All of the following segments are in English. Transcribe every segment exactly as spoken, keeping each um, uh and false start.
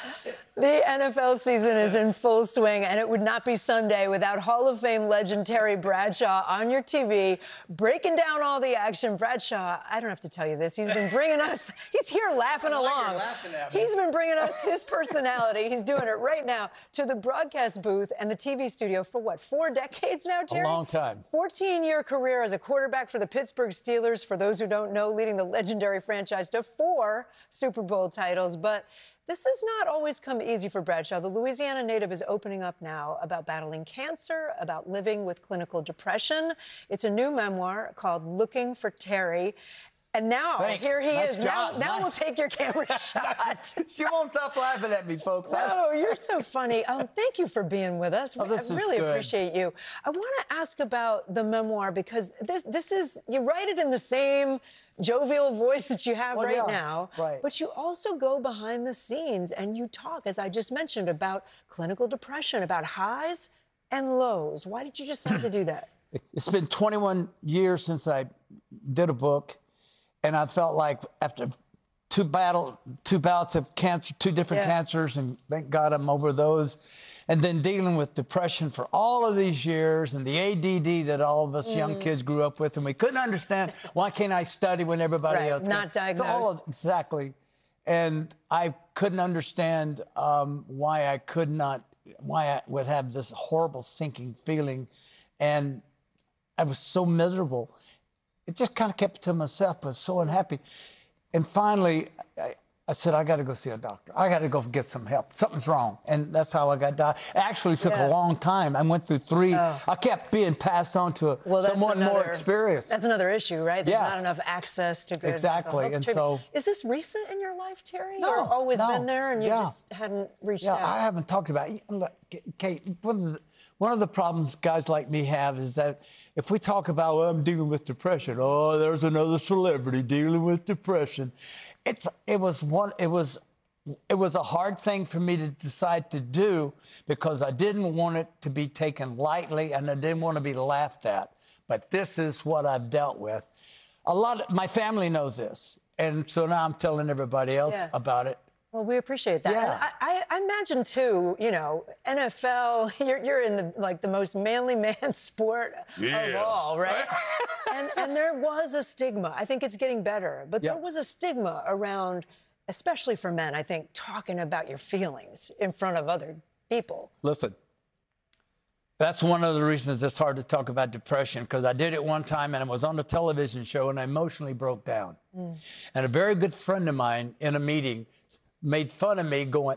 The N F L season is in full swing, and it would not be Sunday without Hall of Fame legend Terry Bradshaw on your T V, breaking down all the action. Bradshaw, I don't have to tell you this. He's been bringing us, he's here laughing along. Laughing at me. He's been bringing us his personality. He's doing it right now to the broadcast booth and the T V studio for what, four decades now, Terry? A long time. fourteen-year career as a quarterback for the Pittsburgh Steelers, for those who don't know, leading the legendary franchise to four Super Bowl titles. But this has not always come easy for Bradshaw. The Louisiana native is opening up now about battling cancer, about living with clinical depression. It's a new memoir called Looking for Terry. And now, Thanks. Here he Nice is. job. Now, now Nice. we'll take your camera shot. She won't stop laughing at me, folks. Oh, you're so funny. Um, thank you for being with us. Oh, this I is really good. appreciate you. I want to ask about the memoir because this this is, you write it in the same jovial voice that you have Well, right yeah, now, right. but you also go behind the scenes and you talk, as I just mentioned, about clinical depression, about highs and lows. Why did you decide to do that? It's been twenty-one years since I did a book, and I felt like after two battle, two bouts of cancer, two different Yeah. cancers, and thank God I'm over those, and then dealing with depression for all of these years, and the A D D that all of us Mm. young kids grew up with, and we couldn't understand why can't I study when everybody Right, else not can. So all of, diagnosed. exactly, and I couldn't understand um, why I could not, why I would have this horrible sinking feeling, and I was so miserable. It just kind of kept it to myself. I was so unhappy. And finally, I, I said, I got to go see a doctor. I got to go get some help. Something's wrong. And that's how I got diagnosed. It actually took Yeah. a long time. I went through three. Oh. I kept being passed on to Well, that's someone another, more experienced. That's another issue, right? There's Yes. not enough access to good mental Exactly, health and treatment. so- Is this recent in your life, Terry? No, or always no, been there and you yeah. just hadn't reached Yeah, out? I haven't talked about it. Look, Kate, one of, the, one of the problems guys like me have is that if we talk about, well, I'm dealing with depression, oh, there's another celebrity dealing with depression. It's, it was one, it was, it was a hard thing for me to decide to do because I didn't want it to be taken lightly and I didn't want to be laughed at. But this is what I've dealt with. A lot of, my family knows this. And so now I'm telling everybody else Yeah. about it. Well, we appreciate that. Yeah. And I, I, I imagine too, you know, N F L, you're, you're in the like the most manly man sport of Yeah. all, right? and and there was a stigma. I think it's getting better, but Yeah. there was a stigma around, especially for men, I think, talking about your feelings in front of other people. Listen, that's one of the reasons it's hard to talk about depression, because I did it one time and it was on a television show and I emotionally broke down. Mm. And a very good friend of mine in a meeting made fun of me going,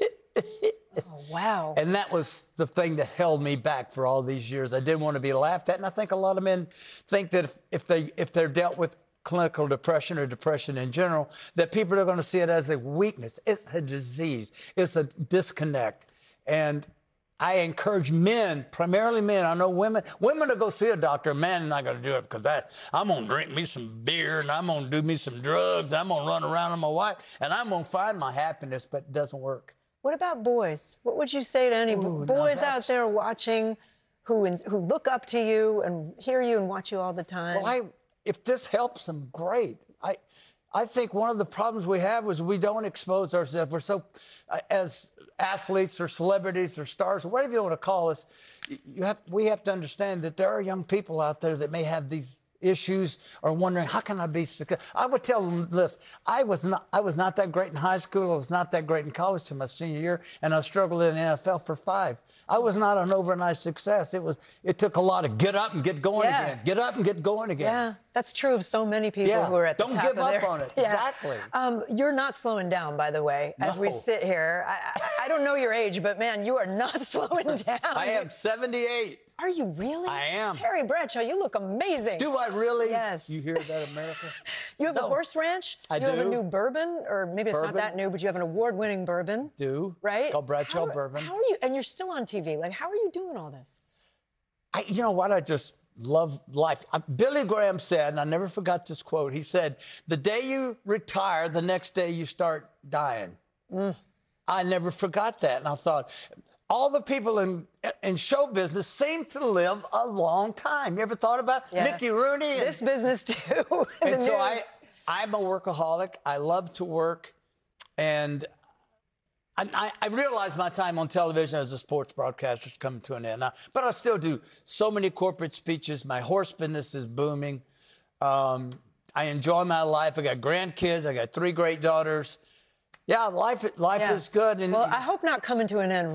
Oh, wow. and that was the thing that held me back for all these years. I didn't want to be laughed at. And I think a lot of men think that if, if, they, if they're dealt with clinical depression or depression in general, that people are going to see it as a weakness. It's a disease. It's a disconnect. And I encourage men, primarily men. I know women, women to go see a doctor. Men are not going to do it because that, I'm going to drink me some beer and I'm going to do me some drugs. I'm going to run around with my wife and I'm going to find my happiness, but it doesn't work. What about boys? What would you say to any Ooh, now boys out that's- there watching who ins- who look up to you and hear you and watch you all the time? Well, I, if this helps them, great. I, I think one of the problems we have is we don't expose ourselves. We're so, uh, as athletes or celebrities or stars or whatever you want to call us, you have, we have to understand that there are young people out there that may have these issues or wondering, how can I be successful? I would tell them this, I was not I was not that great in high school, I was not that great in college till my senior year, and I struggled in the N F L for five. I was not an overnight success. It was it took a lot of get up and get going Yeah. again. Get up and get going again. Yeah, that's true of so many people Yeah, who are at the don't top give of up their... on it. Yeah. Exactly. Um, you're not slowing down, by the way, as we No. sit here. I, I, I don't know your age, but man, you are not slowing down. I am seventy-eight. Are you really? I am. Terry Bradshaw, you look amazing. Do I really? Yes. You hear that, America? You have No. a horse ranch. I you have a do. new bourbon, or maybe it's not Bourbon. that new, but you have an award-winning bourbon. Do. Right? Called Bradshaw How- Bourbon. How are you? And you're still on T V. Like, how are you doing all this? I, you know what? I just love life. Uh, Billy Graham said, and I never forgot this quote, he said, the day you retire, the next day you start dying. Mm. I never forgot that. And I thought, all the people in in show business seem to live a long time. You ever thought about Yeah. Mickey Rooney? And, This business, too. the and so I, news. I'm a workaholic. I love to work. And I, I, I realize my time on television as a sports broadcaster is coming to an end, now, but I still do so many corporate speeches. My horse business is booming. Um, I enjoy my life. I got grandkids. I got three great daughters. Yeah, life life Yeah. is good. And well, I hope not coming to an end